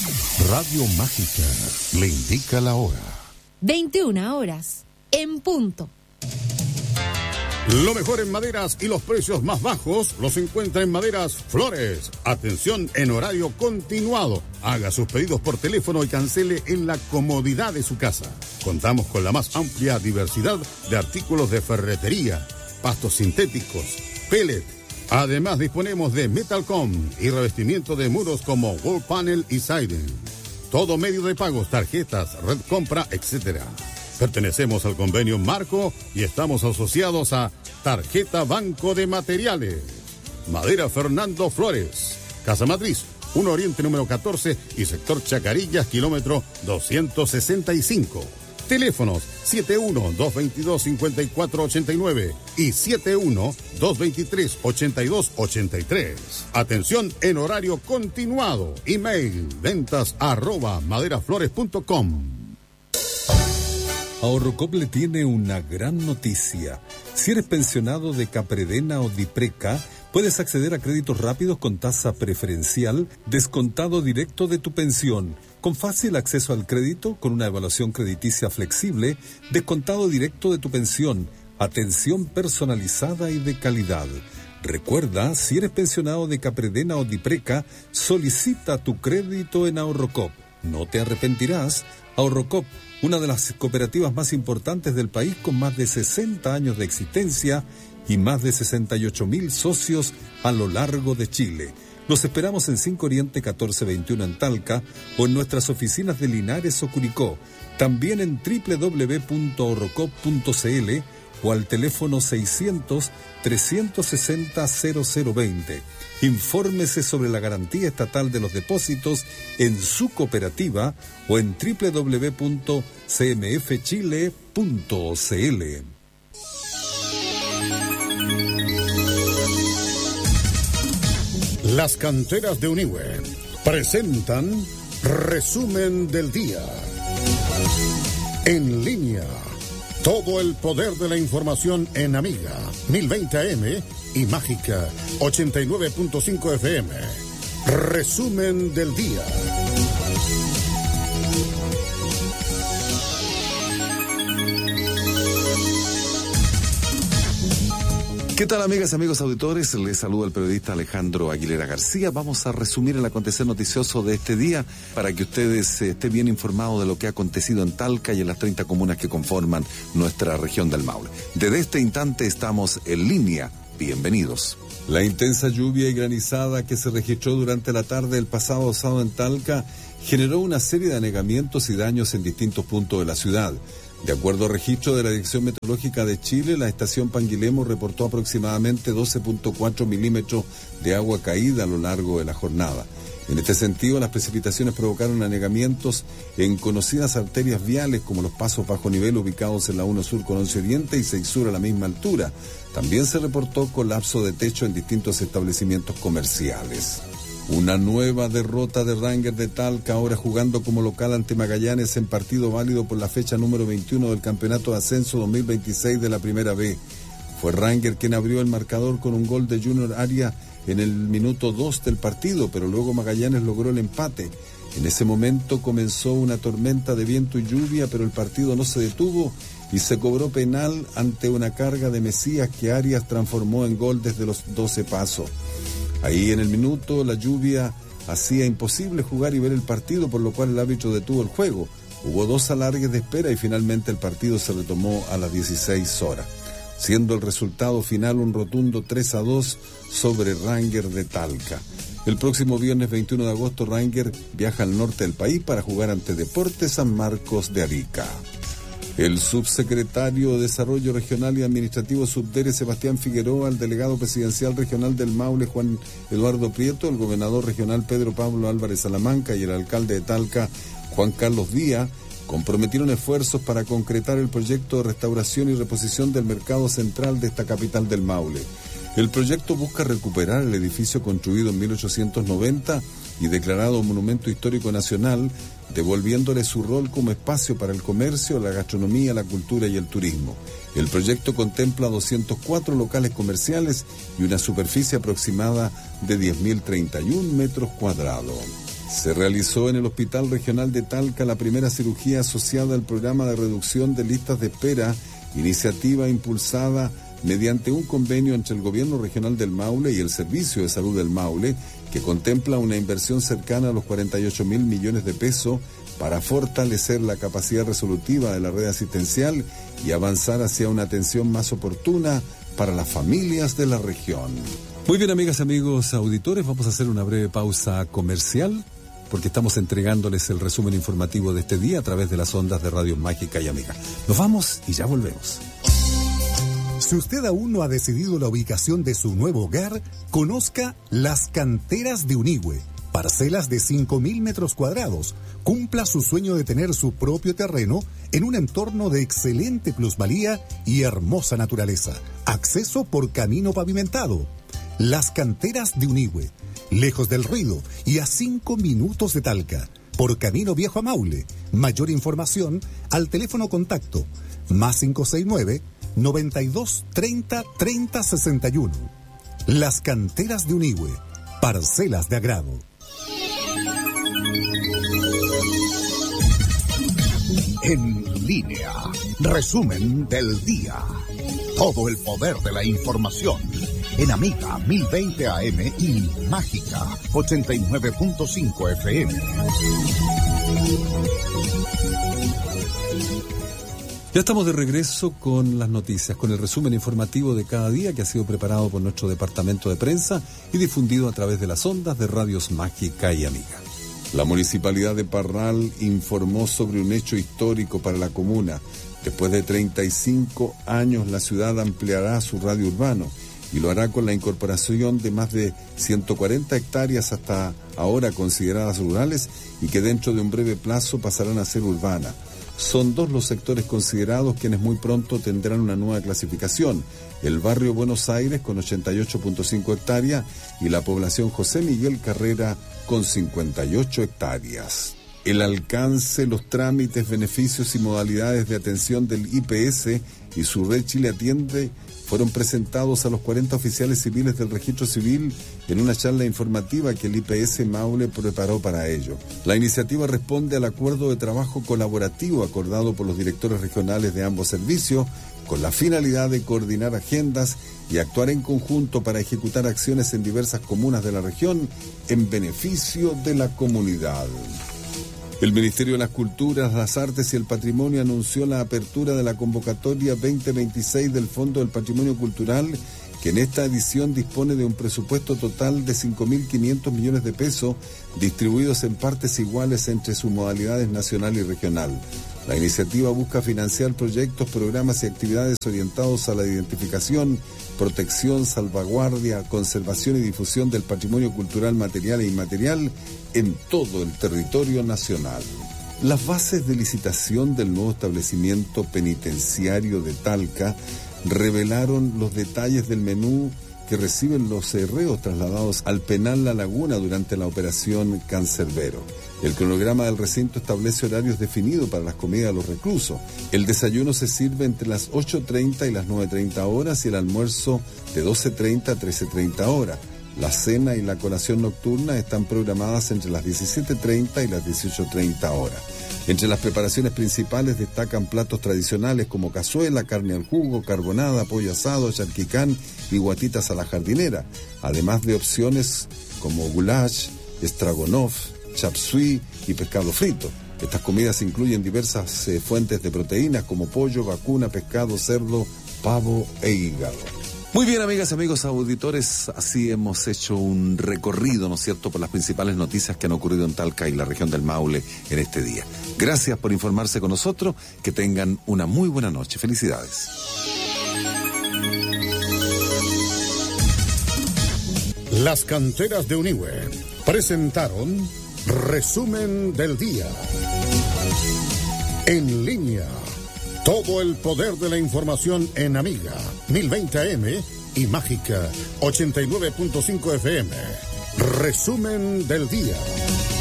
Radio Mágica le indica la hora. 21 horas, en punto. Lo mejor en maderas y los precios más bajos los encuentra en Maderas Flores. Atención en horario continuado. Haga sus pedidos por teléfono y cancele en la comodidad de su casa. Contamos con la más amplia diversidad de artículos de ferretería, pastos sintéticos, pellet. Además disponemos de Metalcom y revestimiento de muros como wall panel y siding. Todo medio de pagos, tarjetas, red compra, etc. Pertenecemos al convenio Marco y estamos asociados a Tarjeta Banco de Materiales. Madera Fernando Flores, Casa Matriz, 1 Oriente número 14 y sector Chacarillas, kilómetro 265. Teléfonos 71-222-5489 y 71-223-8283. Atención en horario continuado. Email ventas@maderaflores.com. Ahorrocop le tiene una gran noticia. Si eres pensionado de Capredena o Dipreca, puedes acceder a créditos rápidos con tasa preferencial, descontado directo de tu pensión, con fácil acceso al crédito, con una evaluación crediticia flexible, descontado directo de tu pensión, atención personalizada y de calidad. Recuerda, si eres pensionado de Capredena o Dipreca, solicita tu crédito en Ahorrocop. No te arrepentirás. Ahorrocop, una de las cooperativas más importantes del país con más de 60 años de existencia y más de 68,000 socios a lo largo de Chile. Los esperamos en 5 Oriente 1421 en Talca o en nuestras oficinas de Linares o Curicó. También en www.ahorrocop.cl o al teléfono 600-360-0020. Infórmese sobre la garantía estatal de los depósitos en su cooperativa o en www.cmfchile.cl. Las canteras de Uniwe presentan Resumen del Día. En línea, todo el poder de la información en Amiga 1020 AM y Mágica 89.5 FM. Resumen del Día. ¿Qué tal, amigas y amigos auditores? Les saluda el periodista Alejandro Aguilera García. Vamos a resumir el acontecer noticioso de este día para que ustedes estén bien informados de lo que ha acontecido en Talca y en las 30 comunas que conforman nuestra región del Maule. Desde este instante estamos en línea. Bienvenidos. La intensa lluvia y granizada que se registró durante la tarde del pasado sábado en Talca generó una serie de anegamientos y daños en distintos puntos de la ciudad. De acuerdo al registro de la Dirección Meteorológica de Chile, la estación Panguilemo reportó aproximadamente 12.4 milímetros de agua caída a lo largo de la jornada. En este sentido, las precipitaciones provocaron anegamientos en conocidas arterias viales como los pasos bajo nivel ubicados en la 1 Sur con 11 Oriente y 6 Sur a la misma altura. También se reportó colapso de techo en distintos establecimientos comerciales. Una nueva derrota de Rangers de Talca, ahora jugando como local ante Magallanes en partido válido por la fecha número 21 del Campeonato de Ascenso 2026 de la Primera B. Fue Rangers quien abrió el marcador con un gol de Junior Arias en el minuto 2 del partido, pero luego Magallanes logró el empate. En ese momento comenzó una tormenta de viento y lluvia, pero el partido no se detuvo y se cobró penal ante una carga de Mesías que Arias transformó en gol desde los 12 pasos. Ahí en el minuto la lluvia hacía imposible jugar y ver el partido, por lo cual el árbitro detuvo el juego. Hubo 2 alargues de espera y finalmente el partido se retomó a las 16 horas, siendo el resultado final un rotundo 3-2 sobre Rangers de Talca. El próximo viernes 21 de agosto Rangers viaja al norte del país para jugar ante Deportes San Marcos de Arica. El subsecretario de Desarrollo Regional y Administrativo Subdere Sebastián Figueroa, el delegado presidencial regional del Maule Juan Eduardo Prieto, el gobernador regional Pedro Pablo Álvarez Salamanca y el alcalde de Talca Juan Carlos Díaz comprometieron esfuerzos para concretar el proyecto de restauración y reposición del mercado central de esta capital del Maule. El proyecto busca recuperar el edificio construido en 1890 y declarado Monumento Histórico Nacional, devolviéndole su rol como espacio para el comercio, la gastronomía, la cultura y el turismo. El proyecto contempla 204 locales comerciales y una superficie aproximada de 10.031 metros cuadrados. Se realizó en el Hospital Regional de Talca la primera cirugía asociada al programa de reducción de listas de espera, iniciativa impulsada mediante un convenio entre el Gobierno Regional del Maule y el Servicio de Salud del Maule, que contempla una inversión cercana a los 48.000 millones de pesos para fortalecer la capacidad resolutiva de la red asistencial y avanzar hacia una atención más oportuna para las familias de la región. Muy bien, amigas, amigos auditores, vamos a hacer una breve pausa comercial porque estamos entregándoles el resumen informativo de este día a través de las ondas de Radio Mágica y Amiga. Nos vamos y ya volvemos. Si usted aún no ha decidido la ubicación de su nuevo hogar, conozca Las Canteras de Unigüe. Parcelas de 5.000 metros cuadrados. Cumpla su sueño de tener su propio terreno en un entorno de excelente plusvalía y hermosa naturaleza. Acceso por camino pavimentado. Las Canteras de Unigüe. Lejos del ruido y a 5 minutos de Talca. Por camino viejo a Maule. Mayor información al teléfono contacto +569 92 30 30 61. Las Canteras de Unigüe. Parcelas de agrado. En línea. Resumen del día. Todo el poder de la información. En Amiga 1020 AM y Mágica 89.5 FM. Ya estamos de regreso con las noticias, con el resumen informativo de cada día que ha sido preparado por nuestro departamento de prensa y difundido a través de las ondas de Radios Mágica y Amiga. La Municipalidad de Parral informó sobre un hecho histórico para la comuna. Después de 35 años, la ciudad ampliará su radio urbano y lo hará con la incorporación de más de 140 hectáreas hasta ahora consideradas rurales y que dentro de un breve plazo pasarán a ser urbanas. Son 2 los sectores considerados quienes muy pronto tendrán una nueva clasificación: el barrio Buenos Aires con 88.5 hectáreas y la población José Miguel Carrera con 58 hectáreas. El alcance, los trámites, beneficios y modalidades de atención del IPS y su red Chile Atiende fueron presentados a los 40 oficiales civiles del registro civil en una charla informativa que el IPS Maule preparó para ello. La iniciativa responde al acuerdo de trabajo colaborativo acordado por los directores regionales de ambos servicios con la finalidad de coordinar agendas y actuar en conjunto para ejecutar acciones en diversas comunas de la región en beneficio de la comunidad. El Ministerio de las Culturas, las Artes y el Patrimonio anunció la apertura de la convocatoria 2026 del Fondo del Patrimonio Cultural, que en esta edición dispone de un presupuesto total de 5.500 millones de pesos, distribuidos en partes iguales entre sus modalidades nacional y regional. La iniciativa busca financiar proyectos, programas y actividades orientados a la identificación, protección, salvaguardia, conservación y difusión del patrimonio cultural material e inmaterial en todo el territorio nacional. Las bases de licitación del nuevo establecimiento penitenciario de Talca revelaron los detalles del menú que reciben los reos trasladados al penal La Laguna durante la operación Cancerbero. El cronograma del recinto establece horarios definidos para las comidas de los reclusos. El desayuno se sirve entre las 8:30 y las 9:30 horas y el almuerzo de 12:30 a 13:30 horas. La cena y la colación nocturna están programadas entre las 17:30 y las 18:30 horas. Entre las preparaciones principales destacan platos tradicionales como cazuela, carne al jugo, carbonada, pollo asado, charquicán y guatitas a la jardinera, además de opciones como goulash, stroganoff, chop suey y pescado frito. Estas comidas incluyen diversas fuentes de proteínas como pollo, vacuna, pescado, cerdo, pavo e hígado. Muy bien, amigas, amigos auditores, así hemos hecho un recorrido, ¿no es cierto?, por las principales noticias que han ocurrido en Talca y la región del Maule en este día. Gracias por informarse con nosotros, que tengan una muy buena noche. Felicidades. Las Canteras de Unigüe presentaron Resumen del Día. En línea. Todo el poder de la información en Amiga 1020 AM y Mágica 89.5 FM. Resumen del día.